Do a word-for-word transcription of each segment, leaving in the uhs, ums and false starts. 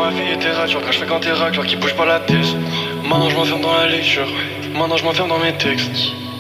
ma vie était rature quand je fais quand t'es racleur qui bouge pas la tête. Maintenant je m'enferme dans la lecture, maintenant je m'enferme dans mes textes.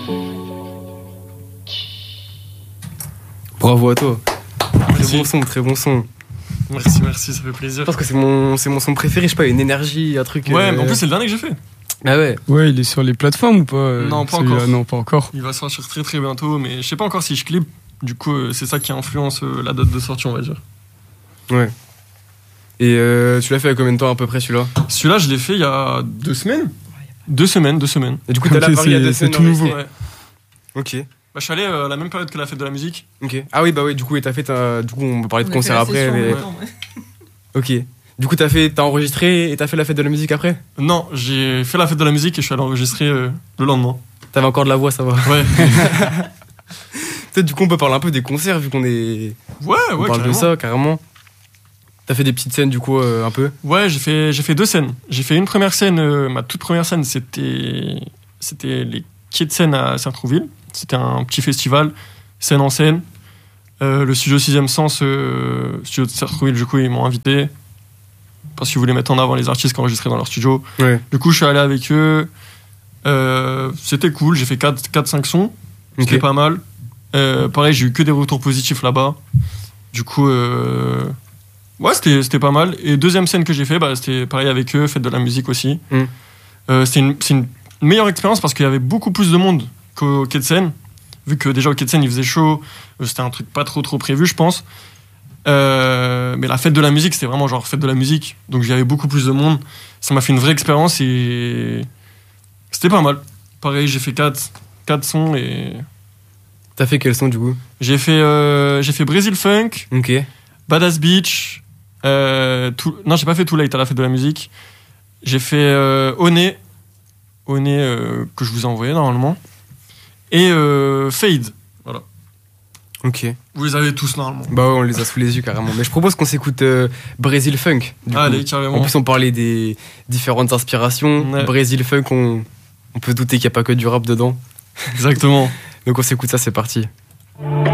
Bravo à toi. Merci. Très bon son, très bon son. Merci, merci, ça fait plaisir. Je pense que c'est mon, c'est mon son préféré, je sais pas, une énergie, un truc. Ouais, euh... mais en plus, c'est le dernier que j'ai fait. Ah ouais. Ouais, il est sur les plateformes ou pas euh, Non, pas celui-là encore. Non, pas encore. Il va sortir très très bientôt, mais je sais pas encore si je clip. Du coup, euh, c'est ça qui influence euh, la date de sortie, on va dire. Ouais. Et euh, tu l'as fait à combien de temps à peu près celui-là? Celui-là, je l'ai fait il y a deux semaines. Deux semaines, deux semaines. Et du coup, t'es allé à Ok, Paris il y a deux c'est- semaines. c'est tout nouveau. Ouais. Ok. Bah, je suis allé euh, à la même période que la fête de la musique. Ok. Ah oui, bah oui, du coup, et t'as fait ta... Du coup, on va parler de On a concert fait la après. session en Mais... même temps, ouais. Ok. Du coup, t'as fait, t'as enregistré et t'as fait la fête de la musique après? Non, j'ai fait la fête de la musique et je suis allé enregistrer euh, le lendemain. T'avais encore de la voix, ça va. Ouais. Peut-être du coup, on peut parler un peu des concerts vu qu'on est. Ouais, On ouais, parle carrément. de ça carrément. T'as fait des petites scènes du coup euh, un peu. Ouais, j'ai fait, j'ai fait deux scènes. J'ai fait une première scène, euh, ma toute première scène, c'était, c'était les quais de Seine à Saint-Trouville. C'était un petit festival, scène en scène. Euh, le studio Sixième Sens, euh, studio de Saint-Trouville, du coup, ils m'ont invité parce qu'ils voulaient mettre en avant les artistes qui enregistraient dans leur studio. Ouais. Du coup, je suis allé avec eux. Euh, c'était cool, j'ai fait quatre cinq sons. C'était Ok. pas mal. Euh, pareil, j'ai eu que des retours positifs là-bas. Du coup, euh, ouais, c'était, c'était pas mal. Et deuxième scène que j'ai fait, bah, c'était pareil avec eux, fête de la musique aussi. Mm. Euh, c'est, une, c'est une meilleure expérience parce qu'il y avait beaucoup plus de monde qu'au quai de Seine. Vu que déjà au quai de Seine, il faisait chaud. Euh, C'était un truc pas trop trop prévu, je pense. Euh, mais la fête de la musique, c'était vraiment genre fête de la musique. Donc il y avait beaucoup plus de monde. Ça m'a fait une vraie expérience et c'était pas mal. Pareil, j'ai fait quatre quatre sons et T'as fait quel son du coup? j'ai fait, euh, j'ai fait Brésil Funk, Ok. Badass Beach. Euh, tout... Non, j'ai pas fait Too Late à la fête de la musique. J'ai fait euh, Oné, Oné euh, que je vous ai envoyé normalement. Et euh, Fade. Voilà. Ok. Vous les avez tous normalement. Bah ouais, on les a sous les yeux carrément. Mais je propose qu'on s'écoute euh, Brésil Funk. Du Allez, coup. carrément. En plus, on parlait des différentes inspirations. Ouais. Brésil Funk, on, on peut se douter qu'il n'y a pas que du rap dedans. Exactement. Donc on s'écoute ça, c'est parti.